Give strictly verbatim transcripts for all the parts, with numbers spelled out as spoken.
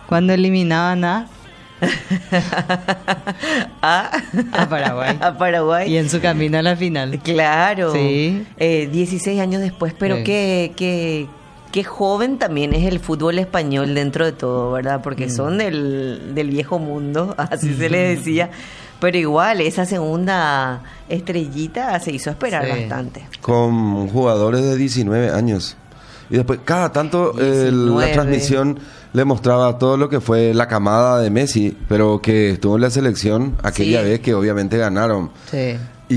cuando eliminaban a... a, a Paraguay. A Paraguay. Y en su camino a la final. Claro. Sí. Eh, dieciséis años después, pero sí. qué, qué, qué joven también es el fútbol español dentro de todo, ¿verdad? Porque mm. son del, del viejo mundo, así mm. se les decía. Pero igual, esa segunda estrellita se hizo esperar sí. bastante. Con jugadores de diecinueve años. Y después, cada tanto, el, la transmisión le mostraba todo lo que fue la camada de Messi, pero que estuvo en la selección aquella sí. vez que obviamente ganaron. Sí.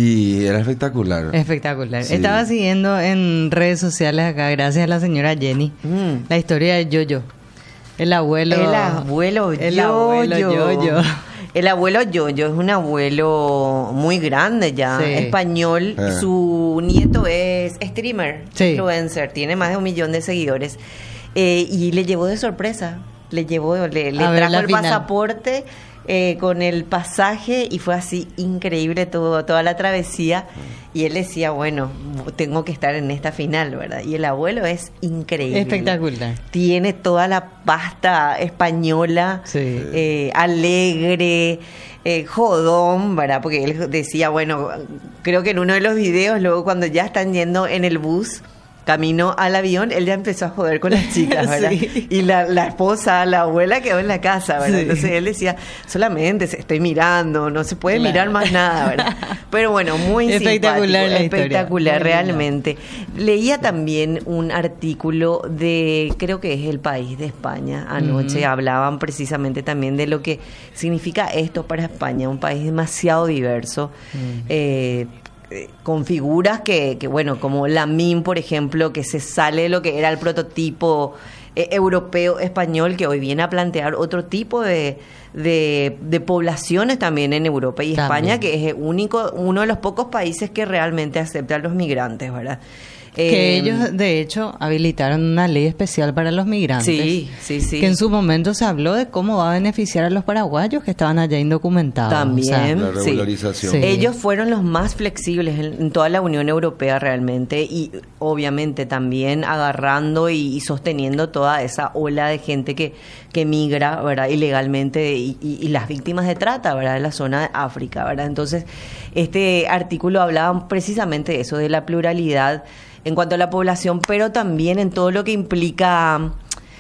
Y era espectacular. Espectacular. Sí. Estaba siguiendo en redes sociales acá, gracias a la señora Jenny, mm. la historia de Yoyo. El abuelo. El abuelo El Yoyo. abuelo Yoyo. El abuelo Yoyo es un abuelo muy grande ya, sí. español. Eh. Su nieto es streamer, sí. influencer, tiene más de un millón de seguidores. Eh, y le llevó de sorpresa, le llevó, le, le trajo el final. pasaporte eh, con el pasaje y fue así increíble todo, toda la travesía. Y él decía, bueno, tengo que estar en esta final, ¿verdad? Y el abuelo es increíble. Espectacular. Tiene toda la pasta española, sí. eh, alegre, eh, jodón, ¿verdad? Porque él decía, bueno, creo que en uno de los videos, luego cuando ya están yendo en el bus, camino al avión, él ya empezó a joder con las chicas, ¿verdad? Sí. Y la, la esposa, la abuela quedó en la casa, ¿verdad? Sí. Entonces él decía, solamente se estoy mirando, no se puede claro. mirar más nada, ¿verdad? Pero bueno, muy espectacular simpático, espectacular historia. realmente. Leía también un artículo de, creo que es El País de España, anoche, uh-huh. hablaban precisamente también de lo que significa esto para España, un país demasiado diverso, uh-huh. eh, con figuras que, que, bueno, como Lamine, por ejemplo, que se sale de lo que era el prototipo eh, europeo español, que hoy viene a plantear otro tipo de, de, de poblaciones también en Europa. Y también. España, que es único, uno de los pocos países que realmente acepta a los migrantes, ¿verdad? Que eh, ellos, de hecho, habilitaron una ley especial para los migrantes. Sí, sí, sí. Que en su momento se habló de cómo va a beneficiar a los paraguayos que estaban allá indocumentados. También, o sea, la regularización. Sí. Sí. Ellos fueron los más flexibles en, en toda la Unión Europea realmente y obviamente también agarrando y, y sosteniendo toda esa ola de gente que, que migra, ¿verdad? Ilegalmente y, y, y las víctimas de trata, ¿verdad? De la zona de África, ¿verdad? Entonces, este artículo hablaba precisamente de eso, de la pluralidad en cuanto a la población, pero también en todo lo que implica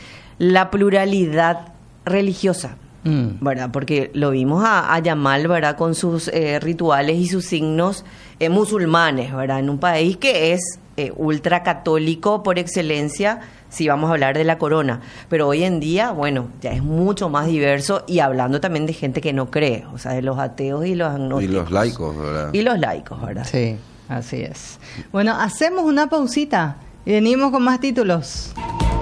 la pluralidad religiosa, mm. ¿verdad? Porque lo vimos a, a Yamal, ¿verdad? Con sus eh, rituales y sus signos eh, musulmanes, ¿verdad? En un país que es eh, ultracatólico por excelencia, si vamos a hablar de la corona. Pero hoy en día, bueno, ya es mucho más diverso y hablando también de gente que no cree, o sea, de los ateos y los agnósticos. Y los laicos, ¿verdad? Y los laicos, ¿verdad? Sí. Así es. Bueno, hacemos una pausita y venimos con más títulos.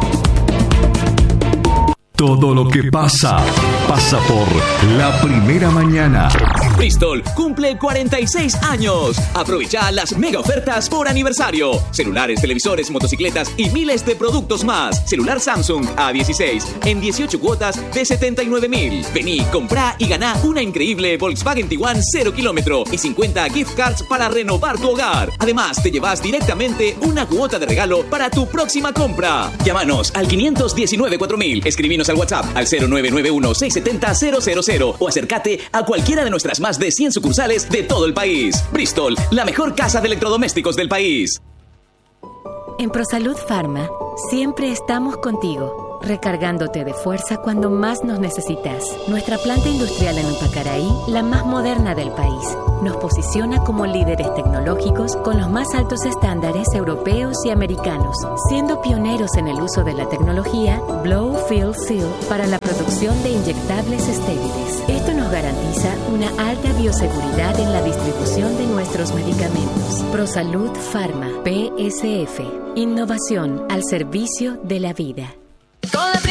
Todo lo que pasa, pasa por La Primera Mañana. Bristol cumple cuarenta y seis años. Aprovecha las mega ofertas por aniversario. Celulares, televisores, motocicletas y miles de productos más. Celular Samsung A dieciséis en dieciocho cuotas de setenta y nueve mil. Vení, comprá y ganá una increíble Volkswagen Tiguan cero kilómetro y cincuenta gift cards para renovar tu hogar. Además, te llevas directamente una cuota de regalo para tu próxima compra. Llámanos al quinientos diecinueve cuatro mil. Escribinos al WhatsApp al cero nueve nueve uno seis siete cero cero cero cero o acércate a cualquiera de nuestras más de cien sucursales de todo el país. Bristol, la mejor casa de electrodomésticos del país. En ProSalud Pharma, siempre estamos contigo, recargándote de fuerza cuando más nos necesitas. Nuestra planta industrial en Umpacaraí, la más moderna del país, nos posiciona como líderes tecnológicos con los más altos estándares europeos y americanos, siendo pioneros en el uso de la tecnología Blow Fill Seal para la producción de inyectables estériles. Esto nos garantiza una alta bioseguridad en la distribución de nuestros medicamentos. ProSalud Pharma, P S F. Innovación al servicio de la vida.